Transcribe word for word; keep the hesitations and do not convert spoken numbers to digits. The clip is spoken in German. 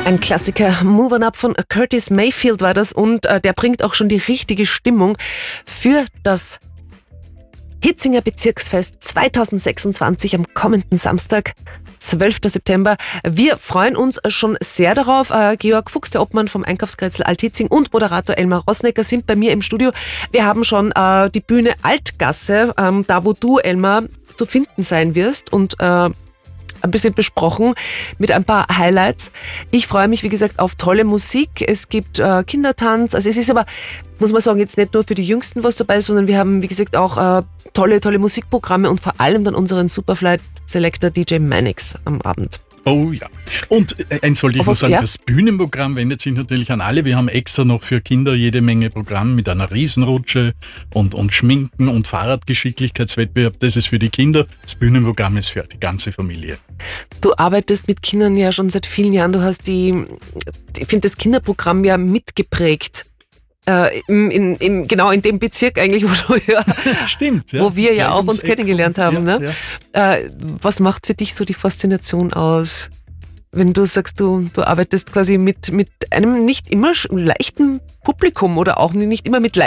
Ein Klassiker, Move On Up von Curtis Mayfield war das und äh, der bringt auch schon die richtige Stimmung für das Hitzinger Bezirksfest zweitausendsechsundzwanzig am kommenden Samstag, zwölften September. Wir freuen uns schon sehr darauf. Äh, Georg Fuchs, der Obmann vom Einkaufskreisel Alt-Hitzing und Moderator Elmar Roßnecker sind bei mir im Studio. Wir haben schon äh, die Bühne Altgasse, ähm, da wo du, Elmar, zu finden sein wirst und äh, ein bisschen besprochen mit ein paar Highlights. Ich freue mich, wie gesagt, auf tolle Musik. Es gibt äh, Kindertanz. Also es ist aber, muss man sagen, jetzt nicht nur für die Jüngsten was dabei, sondern wir haben, wie gesagt, auch äh, tolle, tolle Musikprogramme und vor allem dann unseren Superfly Selector D J Mannix am Abend. Oh ja. Und äh, eins wollte ich noch sagen, ja? Das Bühnenprogramm wendet sich natürlich an alle. Wir haben extra noch für Kinder jede Menge Programm mit einer Riesenrutsche und, und Schminken und Fahrradgeschicklichkeitswettbewerb. Das ist für die Kinder. Das Bühnenprogramm ist für die ganze Familie. Du arbeitest mit Kindern ja schon seit vielen Jahren. Du hast die, ich finde das Kinderprogramm ja mitgeprägt. Äh, im, in, im, genau in dem Bezirk eigentlich, wo, du ja, Stimmt, ja. wo wir ja auch uns Eck kennengelernt haben. Ja, ne? Ja. Äh, was macht für dich so die Faszination aus, wenn du sagst, du, du arbeitest quasi mit, mit einem nicht immer leichten Publikum oder auch nicht immer mit leichten